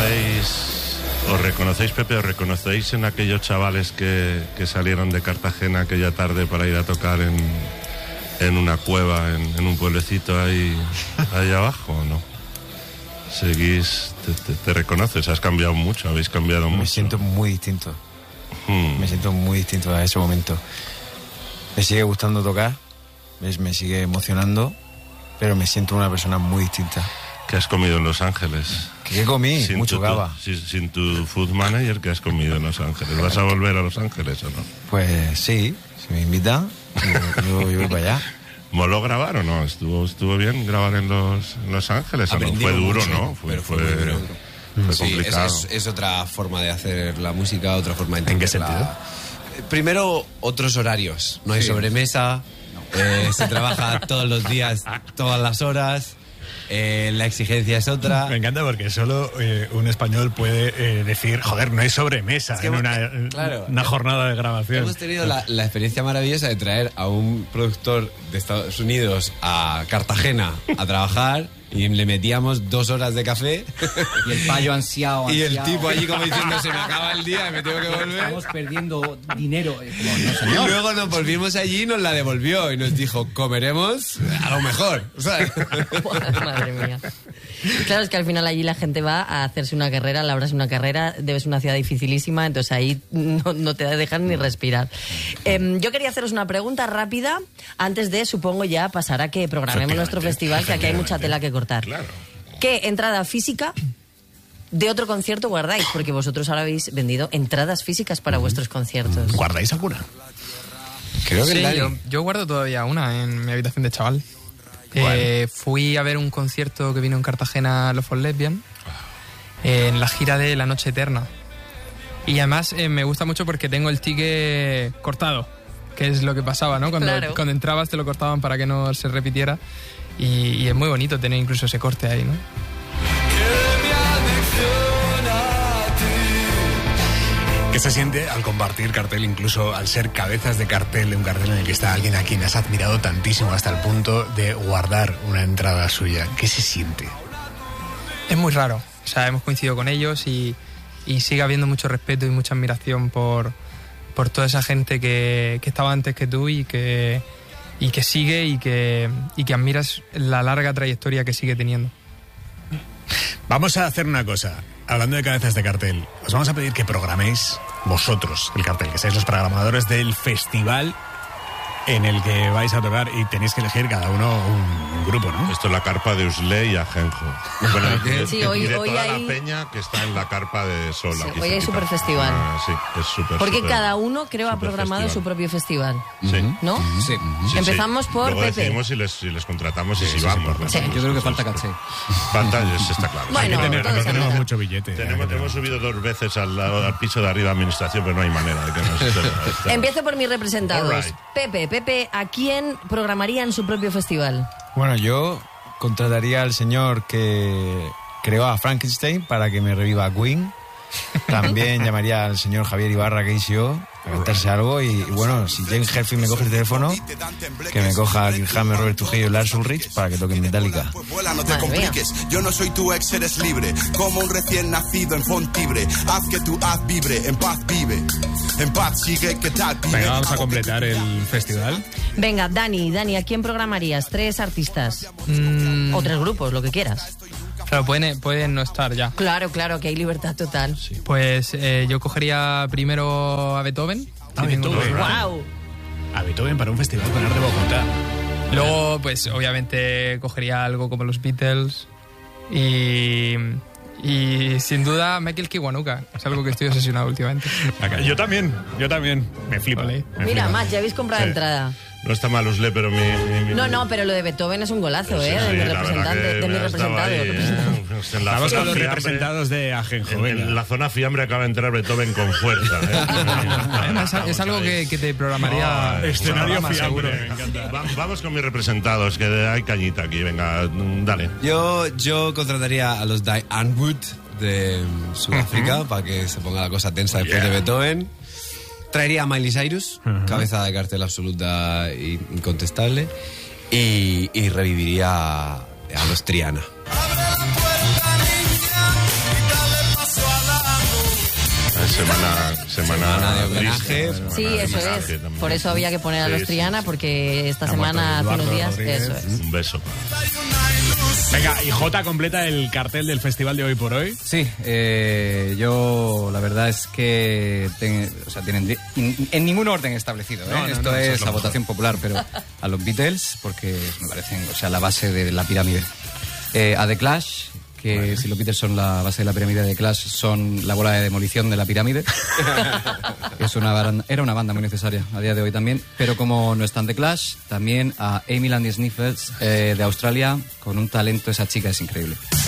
reconocéis, Pepe, os reconocéis en aquellos chavales que salieron de Cartagena aquella tarde para ir a tocar en una cueva, en un pueblecito ahí abajo, ¿o no? Seguís, te reconoces, has cambiado mucho, habéis cambiado mucho. Me siento muy distinto. Me siento muy distinto a ese momento. Me sigue gustando tocar, me sigue emocionando, pero me siento una persona muy distinta. ¿Qué has comido en Los Ángeles? ¿Qué comí? Mucho cava. Sin tu food manager, ¿qué has comido en Los Ángeles? ¿Vas a volver a Los Ángeles o no? Pues sí, si me invitan, yo voy para allá. ¿Moló grabar o no? ¿Estuvo bien grabar en Los Ángeles? ¿O no? Fue duro, mucho, ¿no? Fue complicado. Sí, es otra forma de hacer la música, otra forma de entenderla. ¿En qué sentido? Primero, otros horarios. No hay sobremesa, se trabaja todos los días, todas las horas. La exigencia es otra. Me encanta porque solo un español puede decir, joder, no hay sobremesa en una jornada de grabación. Hemos tenido la experiencia maravillosa de traer a un productor de Estados Unidos a Cartagena a trabajar y le metíamos 2 horas de café. Y el payo ansiado. Y el tipo allí como diciendo, se me acaba el día y me tengo que volver. Estamos perdiendo dinero. Y luego nos volvimos allí y nos la devolvió y nos dijo, comeremos a lo mejor, ¿sabes? Madre mía. Claro, es que al final allí la gente va a hacerse una carrera, labrarse una carrera, debes una ciudad dificilísima, entonces ahí no te dejan ni respirar. Yo quería haceros una pregunta rápida antes de, supongo, ya pasar a que programemos nuestro festival, que aquí hay mucha tela que cortar. Claro. ¿Qué entrada física de otro concierto guardáis? Porque vosotros ahora habéis vendido entradas físicas para vuestros conciertos. ¿Guardáis alguna? Creo que sí, yo guardo todavía una en mi habitación de chaval. Fui a ver un concierto que vino en Cartagena, Love for Lesbian, en la gira de La Noche Eterna. Y además me gusta mucho porque tengo el ticket cortado, que es lo que pasaba, ¿no? Cuando entrabas te lo cortaban para que no se repitiera. Y es muy bonito tener incluso ese corte ahí, ¿no? ¿Qué se siente al compartir cartel, incluso al ser cabezas de cartel de un cartel en el que está alguien a quien has admirado tantísimo hasta el punto de guardar una entrada suya? ¿Qué se siente? Es muy raro. O sea, hemos coincidido con ellos y sigue habiendo mucho respeto y mucha admiración por toda esa gente que estaba antes que tú y que sigue y que admiras la larga trayectoria que sigue teniendo. Vamos a hacer una cosa. Hablando de cabezas de cartel, os vamos a pedir que programéis vosotros el cartel, que seáis los programadores del festival en el que vais a tocar y tenéis que elegir cada uno un grupo, ¿no? Esto es la carpa de Usle y Ajenjo. Bueno, sí, hoy toda hay... la peña que está en la carpa de Sola. Sí, hoy hay super festival. Sí, es súper. Porque cada uno, creo, ha programado festival. su propio festival. Sí. ¿No? Sí. Empezamos por Luego Pepe. decidimos si les contratamos y si vamos. ¿no? Sí, yo creo que falta caché. Falta, está claro. Bueno, Aquí tenemos mucho billete. Hemos subido 2 veces al piso de arriba de administración, pero no hay manera de que nos... Empiezo por mis representados. All right. Pepe, ¿a quién programaría en su propio festival? Bueno, yo contrataría al señor que creó a Frankenstein para que me reviva a Queen. También llamaría al señor Javier Ibarra, que hizo a cantarse algo. Y bueno, si James Hetfield me coge el teléfono, que me coja a Kirk Hammett, Robert Trujillo y Lars Ulrich para que toquen Metallica. No te compliques, yo no soy tu ex, eres libre, como un recién nacido en Fontibre. Haz que tu haz vibre, en paz vive, en paz sigue, ¿qué tal? Venga, vamos a completar el festival. Venga, Dani, ¿a quién programarías? 3 artistas. O 3 grupos, lo que quieras. Claro, pueden no estar ya. Claro, que hay libertad total. Sí. Pues yo cogería primero a Beethoven. A Beethoven. ¡Wow! A Beethoven para un festival con arte de Bogotá. Luego, pues obviamente cogería algo como los Beatles y sin duda Michael Kiwanuka. Es algo que estoy obsesionado últimamente. Yo también. Me flipa. Vale. Mira, Matt, ya habéis comprado entrada. No está mal Usle, pero mi... No, pero lo de Beethoven es un golazo, Sí, de mi la representante, verdad que de mi me estaba representado. Vamos con los representados de Ajenjo. En la zona fiambre acaba de entrar Beethoven con fuerza. Es algo que te programaría. Escenario programa, seguro. fiambre. Vamos con mis representados, que hay cañita aquí. Venga, dale. Yo contrataría a los Diane Wood de Sudáfrica para que se ponga la cosa tensa después de Beethoven. Traería a Miley Cyrus, cabeza de cartel absoluta e incontestable, y reviviría a los Triana. semana de homenaje. triste, Sí, semana de eso homenaje es. también. Por eso había que poner a los Sí, Triana, sí. porque esta Ha muerto semana, hace unos Eduardo días, Rodríguez. eso es. Un beso. Venga, y Jota completa el cartel del festival de hoy por hoy. Sí, yo la verdad es que tienen en ningún orden establecido. No, Esto eso es es lo la mejor. votación popular, pero a los Beatles, porque me parecen, la base de la pirámide. A The Clash, que si los Beatles son la base de la pirámide, de Clash son la bola de demolición de la pirámide. Era una banda muy necesaria a día de hoy también, pero como no están The Clash, también a Amy Land Sniffles de Australia, con un talento, esa chica es increíble.